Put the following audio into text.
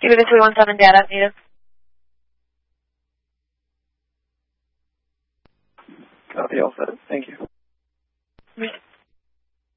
DB 317 data needed. Copy, all set. Thank you.